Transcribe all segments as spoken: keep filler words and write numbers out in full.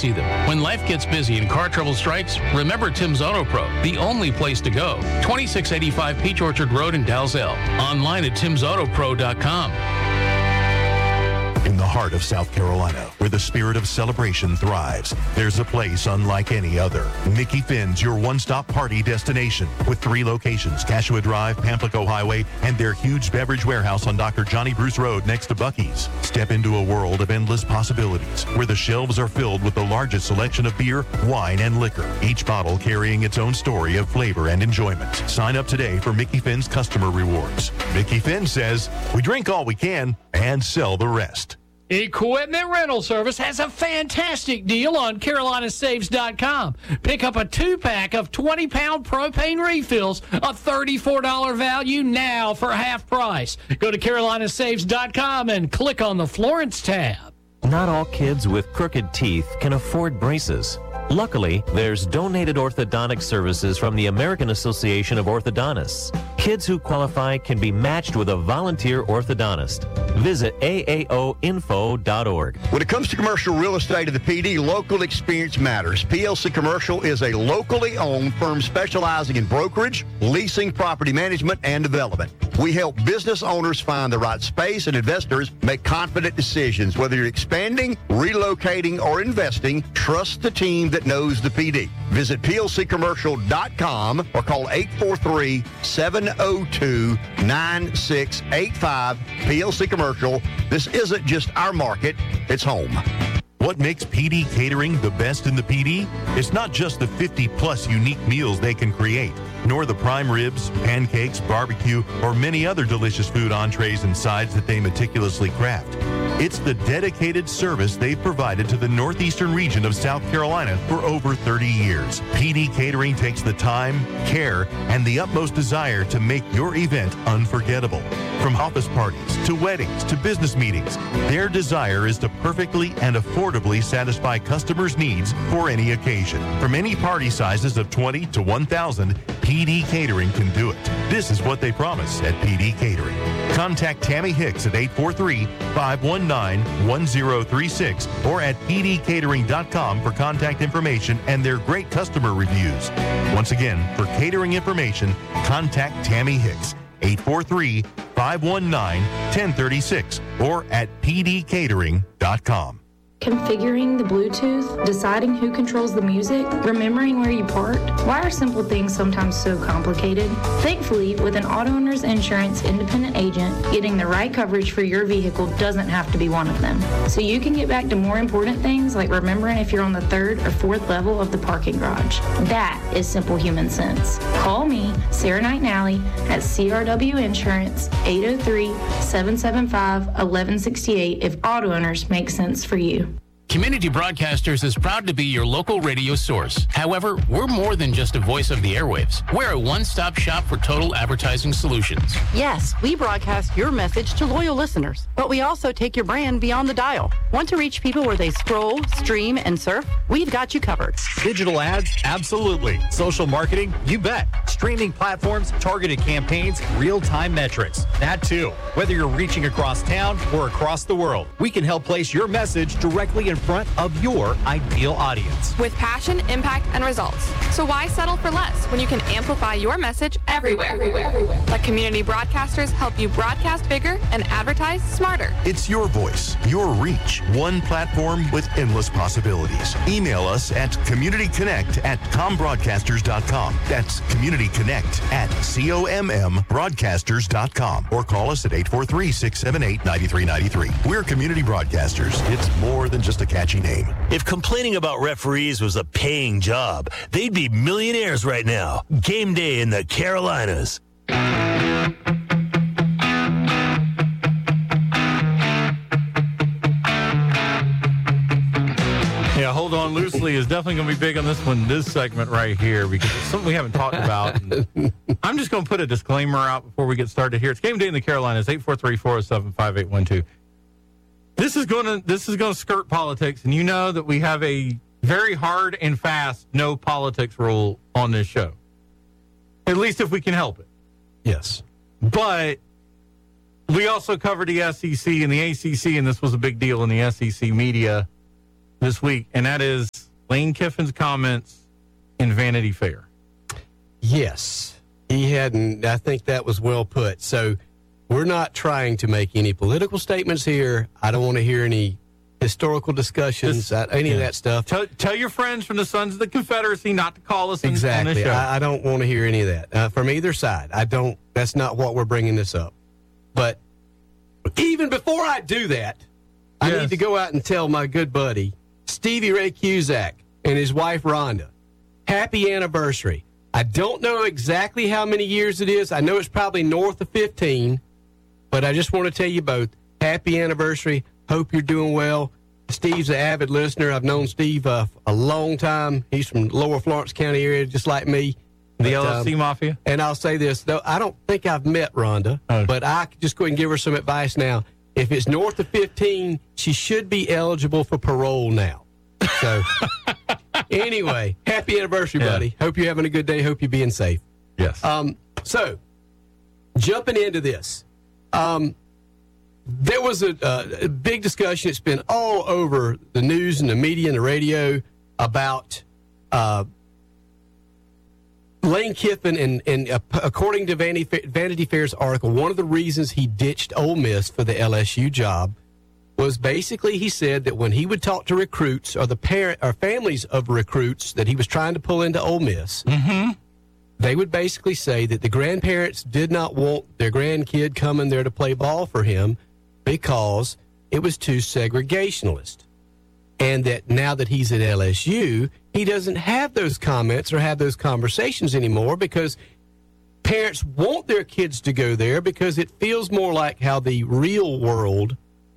see them. When life gets busy and car trouble strikes, remember Tim's Auto Pro, the only place to go. twenty-six eighty-five Peach Orchard Road in Dalzell. Online at tims auto pro dot com. In the heart of South Carolina, where the spirit of celebration thrives, there's a place unlike any other. Mickey Finn's your one-stop party destination with three locations, Cashua Drive, Pamplico Highway, and their huge beverage warehouse on Doctor Johnny Bruce Road next to Buc-ee's. Step into a world of endless possibilities where the shelves are filled with the largest selection of beer, wine, and liquor, each bottle carrying its own story of flavor and enjoyment. Sign up today for Mickey Finn's customer rewards. Mickey Finn says, we drink all we can and sell the rest. Equipment Rental Service has a fantastic deal on Carolina Saves dot com. Pick up a two-pack of twenty-pound propane refills, a thirty-four dollars value now for half price. Go to Carolina Saves dot com and click on the Florence tab. Not all kids with crooked teeth can afford braces. Luckily, there's donated orthodontic services from the American Association of Orthodontists. Kids who qualify can be matched with a volunteer orthodontist. Visit A A O info dot org. When it comes to commercial real estate at the P D, local experience matters. P L C Commercial is a locally owned firm specializing in brokerage, leasing, property management, and development. We help business owners find the right space and investors make confident decisions. Whether you're expanding, relocating, or investing, trust the team that knows the P D. Visit P L C commercial dot com or call eight four three, seven oh two, nine six eight five. P L C Commercial. This isn't just our market, it's home. What makes P D Catering the best in the P D? It's not just the fifty-plus unique meals they can create, nor the prime ribs, pancakes, barbecue, or many other delicious food entrees and sides that they meticulously craft. It's the dedicated service they've provided to the northeastern region of South Carolina for over thirty years. P D Catering takes the time, care, and the utmost desire to make your event unforgettable. From office parties to weddings to business meetings, their desire is to perfectly and affordably satisfy customers' needs for any occasion. From any party sizes of twenty to one thousand, P D Catering can do it. This is what they promise at P D Catering. Contact Tammy Hicks at eight four three, five one nine, one zero three six or at p d catering dot com for contact information and their great customer reviews. Once again, for catering information, contact Tammy Hicks, eight four three, five one nine, one zero three six or at p d catering dot com. Configuring the Bluetooth, deciding who controls the music, remembering where you parked. Why are simple things sometimes so complicated? Thankfully, with an Auto Owners Insurance independent agent, getting the right coverage for your vehicle doesn't have to be one of them. So you can get back to more important things like remembering if you're on the third or fourth level of the parking garage. That is simple human sense. Call me, Sarah Knight Nally, at C R W Insurance, eight oh three, seven seven five, one one six eight if auto owners make sense for you. Community Broadcasters is proud to be your local radio source. However, we're more than just a voice of the airwaves. We're a one-stop shop for total advertising solutions. Yes, we broadcast your message to loyal listeners, but we also take your brand beyond the dial. Want to reach people where they scroll, stream, and surf? We've got you covered. Digital ads? Absolutely. Social marketing? You bet. Streaming platforms, targeted campaigns, real-time metrics. That too. Whether you're reaching across town or across the world, we can help place your message directly in front of your ideal audience. With passion, impact, and results. So why settle for less when you can amplify your message everywhere? everywhere, everywhere. Let Community Broadcasters help you broadcast bigger and advertise smarter. It's your voice, your reach, one platform with endless possibilities. Email us at communityconnect at combroadcasters dot com. That's communityconnect at com broadcasters dot com. Or call us at eight four three, six seven eight, nine three nine three. We're Community Broadcasters. It's more than just a catchy name. If complaining about referees was a paying job, they'd be millionaires right now. Game day in the Carolinas. Yeah, hold on loosely is definitely going to be big on this one, this segment right here, because it's something we haven't talked about. I'm just going to put a disclaimer out before we get started here. It's Game Day in the Carolinas, eight four three, four oh seven, five eight one two. This is going to this is going to skirt politics, and you know that we have a very hard and fast no politics rule on this show. At least if we can help it. Yes. But we also covered the S E C and the A C C, and this was a big deal in the S E C media. this week, and that is Lane Kiffin's comments in Vanity Fair. Yes, he hadn't. I think that was well put. So we're not trying to make any political statements here. I don't want to hear any historical discussions, Just, any yeah. of that stuff. Tell, tell your friends from the Sons of the Confederacy not to call us exactly. on the show. I, I don't want to hear any of that uh, from either side. I don't. That's not what we're bringing this up. But even before I do that, yes. I need to go out and tell my good buddy Stevie Ray Cusack and his wife Rhonda, happy anniversary. I don't know exactly how many years it is. I know it's probably north of fifteen, but I just want to tell you both, happy anniversary. Hope you're doing well. Steve's an avid listener. I've known Steve uh, a long time. He's from Lower Florence County area, just like me. The but, L F C um, Mafia? And I'll say this, though, I don't think I've met Rhonda, oh. but I could just go ahead and give her some advice now. If it's north of fifteen, she should be eligible for parole now. So, anyway, happy anniversary, yeah. buddy. Hope you're having a good day. Hope you're being safe. Yes. Um. So, jumping into this, um, there was a, uh, a big discussion. It's been all over the news and the media and the radio about uh, Lane Kiffin. And, and uh, according to Vanity, Vanity Fair's article, one of the reasons he ditched Ole Miss for the L S U job was basically he said that when he would talk to recruits or the parent or families of recruits that he was trying to pull into Ole Miss, mm-hmm. they would basically say that the grandparents did not want their grandkid coming there to play ball for him because it was too segregationalist. And that now that he's at L S U, he doesn't have those comments or have those conversations anymore because parents want their kids to go there because it feels more like how the real world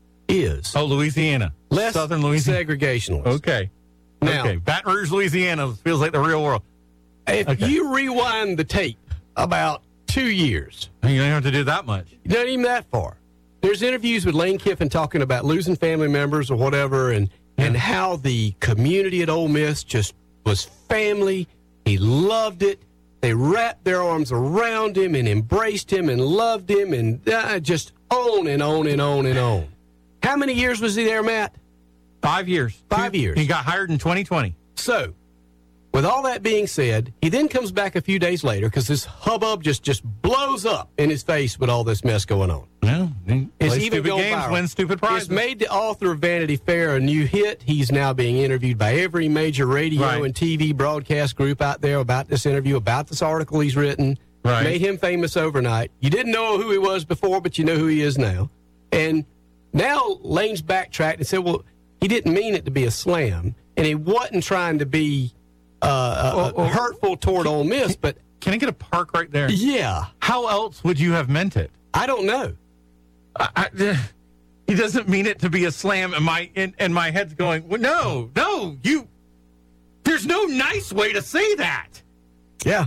is. Oh, Louisiana. Less Southern Louisiana. segregationalist. Okay. Now, okay. Baton Rouge, Louisiana feels like the real world. If okay. you rewind the tape about two years. You don't have to do that much. Not even that far. There's interviews with Lane Kiffin talking about losing family members or whatever and, yeah. and how the community at Ole Miss just was family. He loved it. They wrapped their arms around him and embraced him and loved him and uh, just on and on and on and on. How many years was he there, Matt? Five years. Five he, years. He got hired in twenty twenty. So, with all that being said, he then comes back a few days later because this hubbub just, just blows up in his face with all this mess going on. Yeah, it's even stupid going games, viral. Win stupid prizes. It's made the author of Vanity Fair a new hit. He's now being interviewed by every major radio right. and T V broadcast group out there about this interview, about this article he's written. Right. Made him famous overnight. You didn't know who he was before, but you know who he is now. And now Lane's backtracked and said, well, he didn't mean it to be a slam, and he wasn't trying to be uh, uh, oh, oh, hurtful toward Ole Miss. But can I get a park right there? Yeah. How else would you have meant it? I don't know. I, I, he doesn't mean it to be a slam, and my and, and my head's going, well, no, no, you. There's no nice way to say that. Yeah.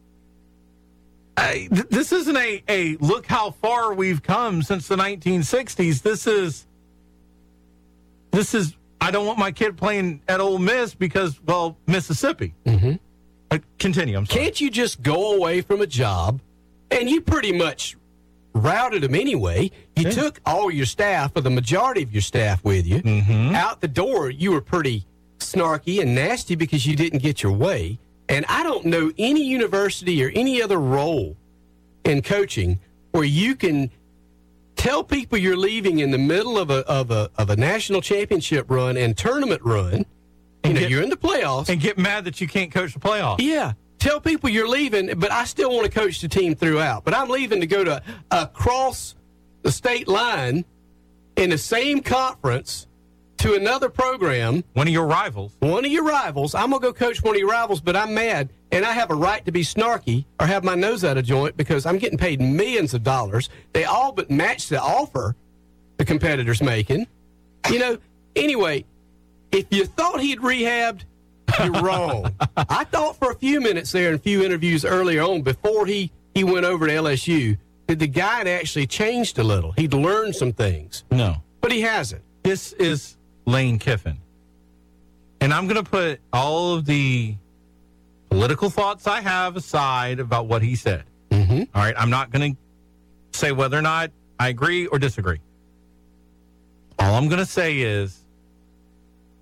I, th- this isn't a, a look how far we've come since the nineteen sixties. This is, this is, I don't want my kid playing at Ole Miss because, well, Mississippi. Mm-hmm. Uh, continue, I'm sorry. Can't you just go away from a job, and you pretty much routed them anyway. You yeah. took all your staff, or the majority of your staff with you. Mm-hmm. Out the door, you were pretty snarky and nasty because you didn't get your way. And I don't know any university or any other role in coaching where you can tell people you're leaving in the middle of a of a of a national championship run and tournament run. You know, get, you're in the playoffs. And get mad that you can't coach the playoffs. Yeah. Tell people you're leaving, but I still want to coach the team throughout. But I'm leaving to go to across the state line in the same conference to another program. One of your rivals. One of your rivals. I'm going to go coach one of your rivals, but I'm mad, and I have a right to be snarky or have my nose out of joint because I'm getting paid millions of dollars. They all but match the offer the competitor's making. You know, anyway, if you thought he'd rehabbed, you're wrong. I thought for a few minutes there in a few interviews earlier on before he, he went over to L S U that the guy had actually changed a little. He'd learned some things. No. But he hasn't. This is Lane Kiffin. And I'm going to put all of the political thoughts I have aside about what he said. Mm-hmm. All right? I'm not going to say whether or not I agree or disagree. All I'm going to say is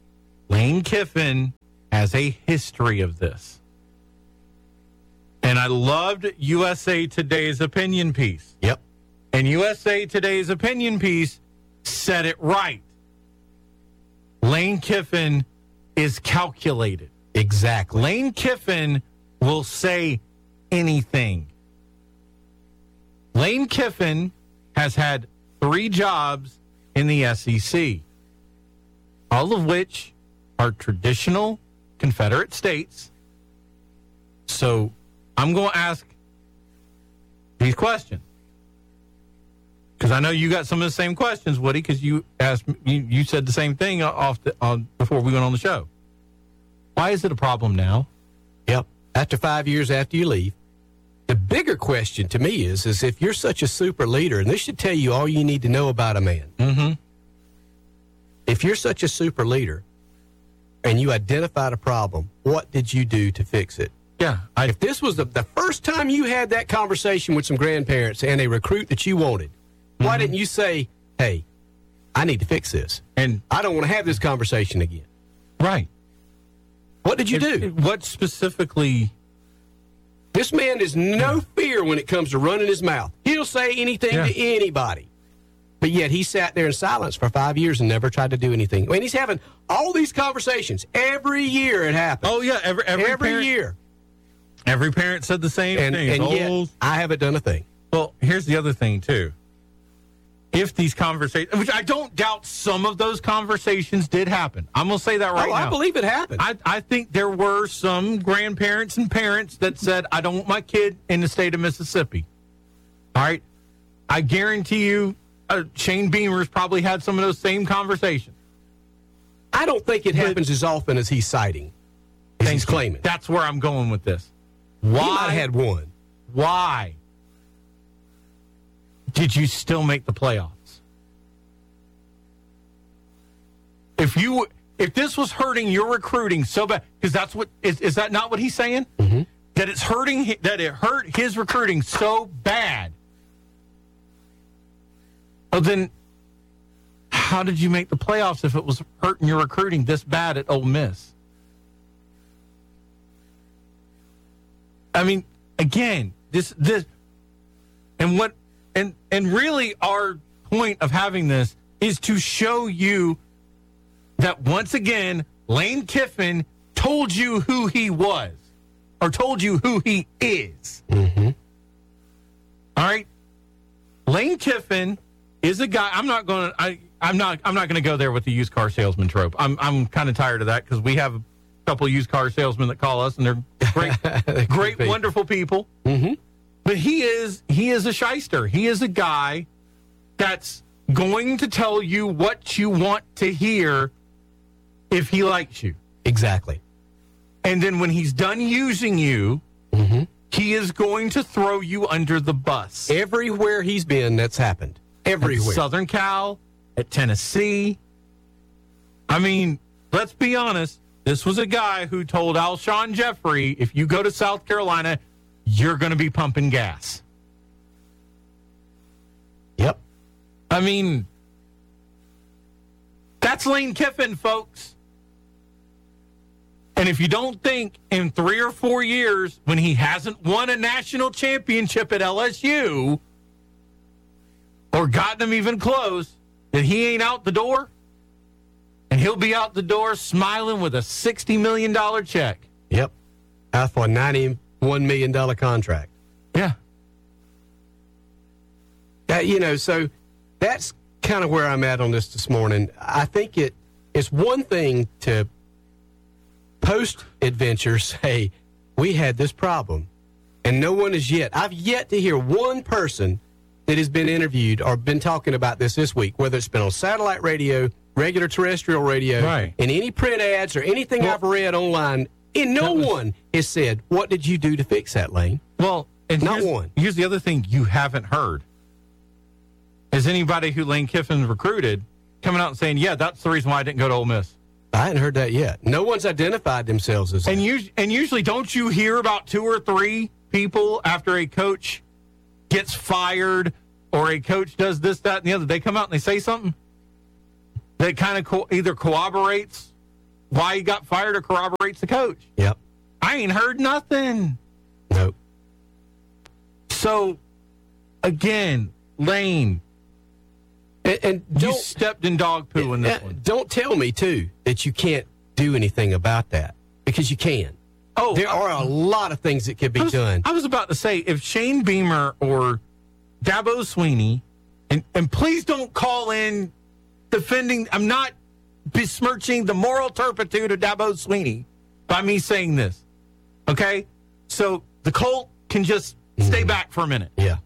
Lane Kiffin has a history of this. And I loved U S A Today's opinion piece. Yep. And U S A Today's opinion piece said it right. Lane Kiffin is calculated. Exactly. Lane Kiffin will say anything. Lane Kiffin has had three jobs in the S E C, all of which are traditional Confederate states. So I'm going to ask these questions, because I know you got some of the same questions, Woody, because you asked, you, you said the same thing off the, on, before we went on the show. Why is it a problem now? Yep. After five years after you leave. The bigger question to me is, is if you're such a super leader, and this should tell you all you need to know about a man. Mm-hmm. If you're such a super leader and you identified a problem, what did you do to fix it? Yeah. I, if this was the, the first time you had that conversation with some grandparents and a recruit that you wanted, mm-hmm. why didn't you say, hey, I need to fix this, and I don't want to have this conversation again? Right. What did you it, do? It, what specifically? This man has no fear when it comes to running his mouth. He'll say anything yeah. to anybody. But yet he sat there in silence for five years and never tried to do anything. I mean, he's having all these conversations. Every year it happens. Oh, yeah. Every, every, every parent, year. Every parent said the same and, thing. And oh, yet I haven't done a thing. Well, here's the other thing, too. If these conversations, which I don't doubt some of those conversations did happen. I'm going to say that right oh, now. I believe it happened. I, I think there were some grandparents and parents that said, I don't want my kid in the state of Mississippi. All right? I guarantee you uh, Shane Beamer's probably had some of those same conversations. I don't think it but, happens as often as he's citing, as he's claiming. That's where I'm going with this. Why? He might have had one. Why did you still make the playoffs? If you if this was hurting your recruiting so bad, because that's what is is that not what he's saying? Mm-hmm. That it's hurting that it hurt his recruiting so bad. Well, then how did you make the playoffs if it was hurting your recruiting this bad at Ole Miss? I mean, again, this this and what and and really our point of having this is to show you that once again Lane Kiffin told you who he was, or told you who he is. Mm-hmm. All right, Lane Kiffin is a guy. I'm not going to. I'm not. I'm not going to go there with the used car salesman trope. I'm. I'm kind of tired of that because we have a couple of used car salesmen that call us, and they're great, great, wonderful people. Mm-hmm. But he is. He is a shyster. He is a guy that's going to tell you what you want to hear if he likes you. Exactly. And then when he's done using you, mm-hmm. he is going to throw you under the bus. Everywhere he's been, that's happened. Everywhere. At Southern Cal, at Tennessee. I mean, let's be honest. This was a guy who told Alshon Jeffrey, if you go to South Carolina, you're going to be pumping gas. Yep. I mean, that's Lane Kiffin, folks. And if you don't think in three or four years, when he hasn't won a national championship at L S U or gotten them even close, that he ain't out the door, and he'll be out the door smiling with a sixty million dollars check. Yep. Out for a ninety-one million dollars contract. Yeah. That, you know, so that's kind of where I'm at on this this morning. I think it it's one thing to post-adventure say, we had this problem, and no one is yet. I've yet to hear one person that has been interviewed or been talking about this this week, whether it's been on satellite radio, regular terrestrial radio, right. in any print ads or anything well, I've read online, and no was, one has said, what did you do to fix that, Lane? Well, and not here's, one. Here's the other thing you haven't heard. Is anybody who Lane Kiffin recruited coming out and saying, yeah, that's the reason why I didn't go to Ole Miss? I hadn't heard that yet. No one's identified themselves as that. And, us- and usually, don't you hear about two or three people after a coach gets fired or a coach does this, that, and the other? They come out and they say something that kind of co- either corroborates why he got fired or corroborates the coach. Yep. I ain't heard nothing. Nope. So, again, Lane, and, and you stepped in dog poo in this uh, one. Don't tell me, too, that you can't do anything about that, because you can. Oh, there are a lot of things that could be I was, done. I was about to say, if Shane Beamer or Dabo Swinney, and, and please don't call in defending, I'm not besmirching the moral turpitude of Dabo Swinney by me saying this. Okay? So the Colt can just stay mm. back for a minute. Yeah.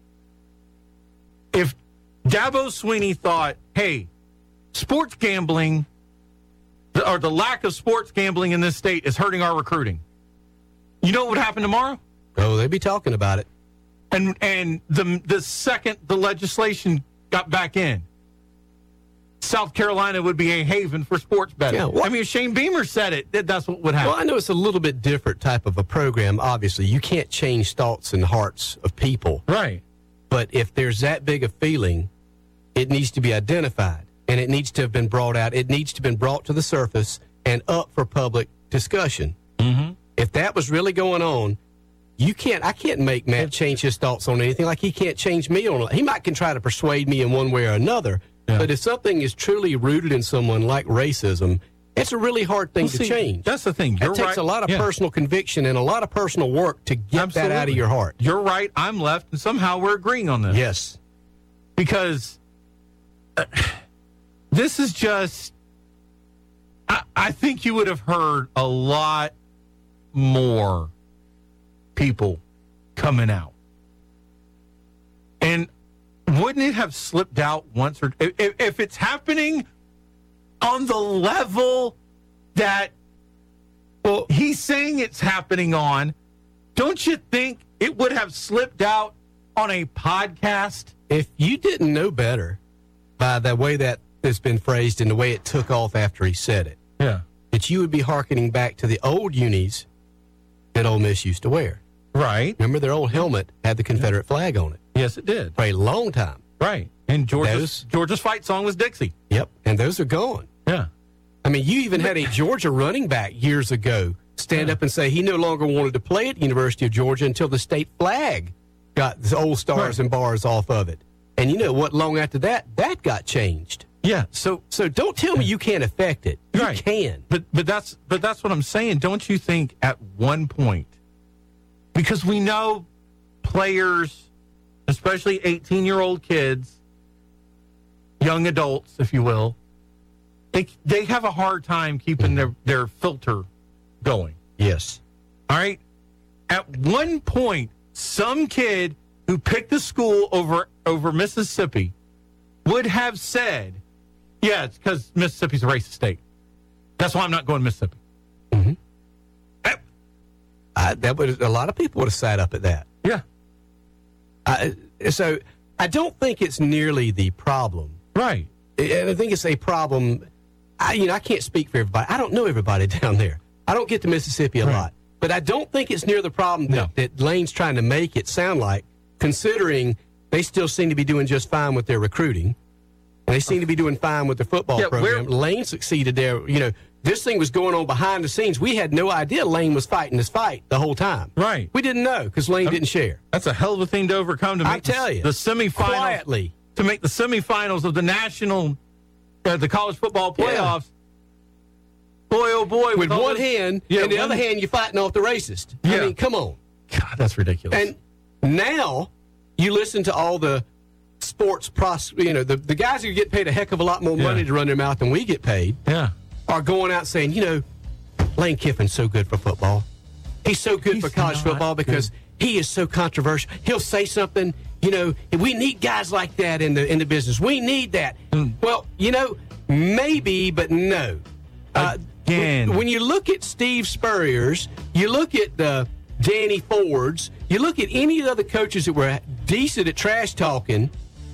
If Dabo Swinney thought, hey, sports gambling or the lack of sports gambling in this state is hurting our recruiting, you know what would happen tomorrow? Oh, they'd be talking about it. And and the the second the legislation got back in, South Carolina would be a haven for sports betting. Yeah, well, I mean, if Shane Beamer said it, that's what would happen. Well, I know it's a little bit different type of a program. Obviously, you can't change thoughts and hearts of people. Right. But if there's that big a feeling, it needs to be identified, and it needs to have been brought out. It needs to have been brought to the surface and up for public discussion. Mm-hmm. If that was really going on, you can't. I can't make Matt change his thoughts on anything. Like he can't change me on. He might can try to persuade me in one way or another. Yeah. But if something is truly rooted in someone like racism, it's a really hard thing well, to see, change. That's the thing. You're it takes right. a lot of yeah. personal conviction and a lot of personal work to get Absolutely. that out of your heart. You're right. I'm left, and somehow we're agreeing on this. Yes. Because uh, this is just, I, I think you would have heard a lot more people coming out. And wouldn't it have slipped out once or if, if it's happening on the level that well he's saying it's happening on, don't you think it would have slipped out on a podcast? If you didn't know better by the way that it's been phrased and the way it took off after he said it, yeah, that you would be hearkening back to the old unis that Ole Miss used to wear. Right. Remember their old helmet had the Confederate flag on it. Yes, it did. For a long time. Right. And Georgia's, those, Georgia's fight song was Dixie. Yep. And those are gone. Yeah. I mean, you even had a Georgia running back years ago stand yeah. up and say he no longer wanted to play at the University of Georgia until the state flag got the old stars right. and bars off of it. And you know what? Long after that, that got changed. Yeah. So so don't tell me you can't affect it. You right. can. But but that's but that's what I'm saying. Don't you think at one point, because we know players, especially eighteen-year-old kids, young adults, if you will, they they have a hard time keeping their, their filter going. Yes. All right? At one point, some kid who picked the school over over Mississippi would have said, yeah, it's because Mississippi's a racist state. That's why I'm not going to Mississippi. Mm-hmm. I, I, that would a lot of people would have sat up at that. Yeah. I, so I don't think it's nearly the problem. Right. And I think it's a problem. I, you know, I can't speak for everybody. I don't know everybody down there. I don't get to Mississippi a right. lot. But I don't think it's near the problem that, no. that Lane's trying to make it sound like, considering they still seem to be doing just fine with their recruiting. And they seem to be doing fine with their football yeah, program. Lane succeeded there. You know, this thing was going on behind the scenes. We had no idea Lane was fighting this fight the whole time. Right. We didn't know because Lane I'm, didn't share. That's a hell of a thing to overcome to make I tell the, you, the semifinals. Quietly. To make the semifinals of the national, uh, the college football playoffs. Yeah. Boy, oh boy. With, with one those, hand, yeah, and the one, other hand, you're fighting off the racist. Yeah. I mean, come on. God, that's ridiculous. And now you listen to all the sports pros, you know, the, the guys who get paid a heck of a lot more money yeah. to run their mouth than we get paid yeah. are going out saying, you know, Lane Kiffin's so good for football. He's so good He's for college football because good. he is so controversial. He'll say something, you know, we need guys like that in the in the business. We need that. Mm. Well, you know, maybe, but no. Uh, Again. When, when you look at Steve Spurrier's, you look at the Danny Ford's, you look at any of the other coaches that were decent at trash talking,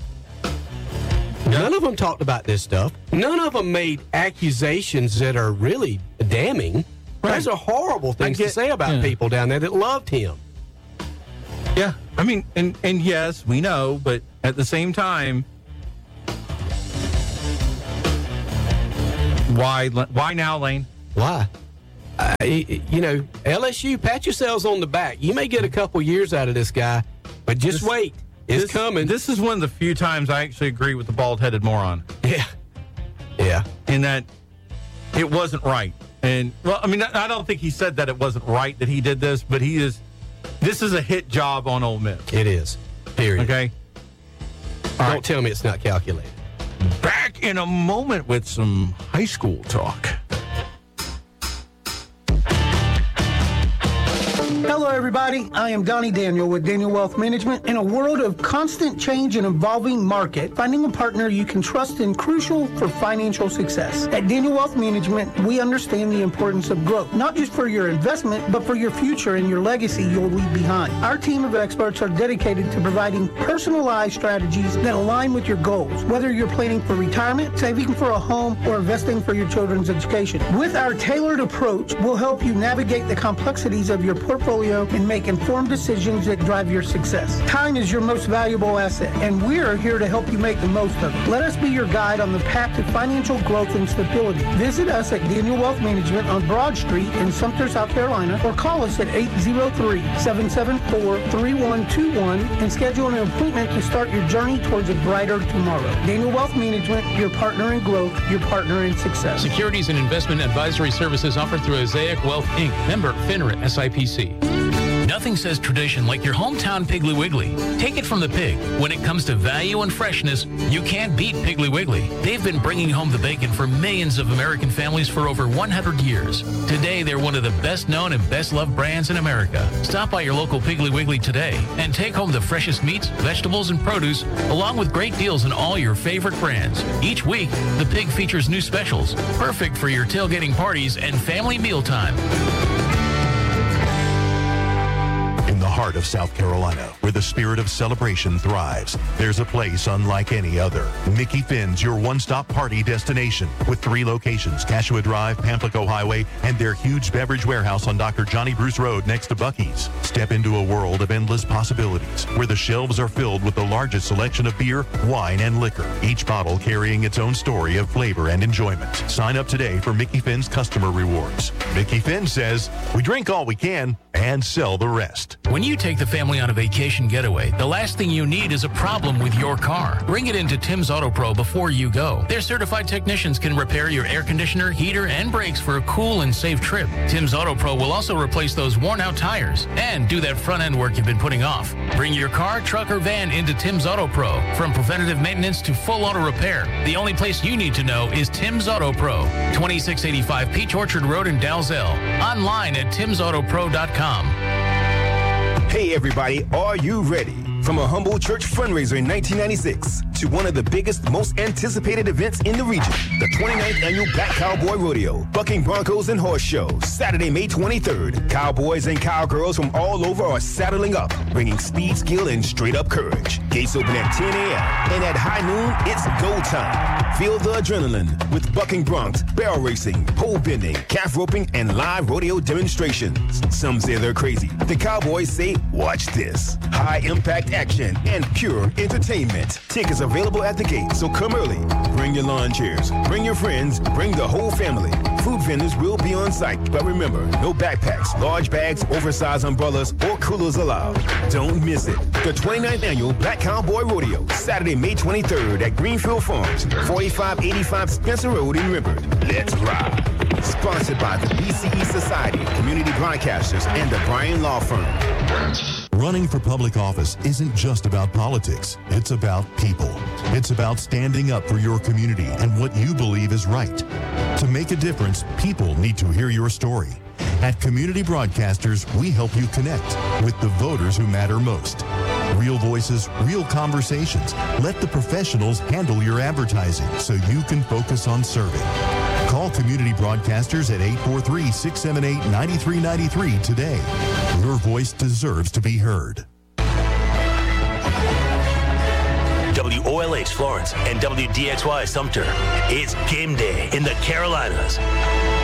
none of them talked about this stuff. None of them made accusations that are really damning. Right. Those are horrible things get, to say about yeah. people down there that loved him. Yeah, I mean, and, and yes, we know, but at the same time, why why now, Lane? Why? Uh, you know, L S U, pat yourselves on the back. You may get a couple years out of this guy, but just this, wait. It's this, coming. This is one of the few times I actually agree with the bald-headed moron. Yeah. Yeah. In that it wasn't right. And, well, I mean, I don't think he said that it wasn't right that he did this, but he is, this is a hit job on Ole Miss. It is. Period. Okay? All Don't right. tell me it's not calculated. Back in a moment with some high school talk. Hello, everybody. I am Donnie Daniel with Daniel Wealth Management. In a world of constant change and evolving market, finding a partner you can trust is crucial for financial success. At Daniel Wealth Management, we understand the importance of growth, not just for your investment, but for your future and your legacy you'll leave behind. Our team of experts are dedicated to providing personalized strategies that align with your goals, whether you're planning for retirement, saving for a home, or investing for your children's education. With our tailored approach, we'll help you navigate the complexities of your portfolio and make informed decisions that drive your success. Time is your most valuable asset, and we're here to help you make the most of it. Let us be your guide on the path to financial growth and stability. Visit us at Daniel Wealth Management on Broad Street in Sumter, South Carolina, or call us at eight zero three, seven seven four, three one two one and schedule an appointment to start your journey towards a brighter tomorrow. Daniel Wealth Management, your partner in growth, your partner in success. Securities and investment advisory services offered through Azaic Wealth, Incorporated. Member FINRA S I P C. Nothing says tradition like your hometown Piggly Wiggly. Take it from the pig. When it comes to value and freshness, you can't beat Piggly Wiggly. They've been bringing home the bacon for millions of American families for over one hundred years. Today, they're one of the best known and best loved brands in America. Stop by your local Piggly Wiggly today and take home the freshest meats, vegetables, and produce, along with great deals on all your favorite brands. Each week, the pig features new specials, perfect for your tailgating parties and family mealtime. In the heart of South Carolina, where the spirit of celebration thrives, there's a place unlike any other. Mickey Finn's your one-stop party destination with three locations, Cashua Drive, Pamplico Highway, and their huge beverage warehouse on Doctor Johnny Bruce Road next to Buc-ee's. Step into a world of endless possibilities where the shelves are filled with the largest selection of beer, wine, and liquor, each bottle carrying its own story of flavor and enjoyment. Sign up today for Mickey Finn's customer rewards. Mickey Finn says, we drink all we can and sell the rest. When you take the family on a vacation getaway, the last thing you need is a problem with your car. Bring it into Tim's Auto Pro before you go. Their certified technicians can repair your air conditioner, heater, and brakes for a cool and safe trip. Tim's Auto Pro will also replace those worn-out tires and do that front-end work you've been putting off. Bring your car, truck, or van into Tim's Auto Pro. From preventative maintenance to full auto repair, the only place you need to know is Tim's Auto Pro, twenty-six eighty-five Peach Orchard Road in Dalzell. Online at tims auto pro dot com. Hey everybody, are you ready? From a humble church fundraiser in nineteen ninety-six to one of the biggest, most anticipated events in the region, the twenty-ninth Annual Black Cowboy Rodeo, Bucking Broncos and Horse Show, Saturday, May twenty-third. Cowboys and cowgirls from all over are saddling up, bringing speed, skill, and straight-up courage. Gates open at ten a.m. and at high noon, it's go time. Feel the adrenaline with bucking broncs, barrel racing, pole bending, calf roping, and live rodeo demonstrations. Some say they're crazy. The Cowboys say, watch this. High-impact action and pure entertainment. Tickets available at the gate, so come early. Bring your lawn chairs, bring your friends, bring the whole family. Food vendors will be on site, but remember, no backpacks, large bags, oversized umbrellas, or coolers allowed. Don't miss it. The twenty-ninth Annual Black Cowboy Rodeo, Saturday, May twenty-third at Greenfield Farms, forty-five eighty-five Spencer Road in River. Let's ride. Sponsored by the B C E Society, Community Broadcasters, and the Bryan Law Firm. Running for public office isn't just about politics. It's about people. It's about standing up for your community and what you believe is right. To make a difference, people need to hear your story. At Community Broadcasters, we help you connect with the voters who matter most. Real voices, real conversations. Let the professionals handle your advertising so you can focus on serving. Call Community Broadcasters at eight four three, six seven eight, nine three nine three today. Your voice deserves to be heard. W O L H Florence and W D X Y Sumter. It's game day in the Carolinas.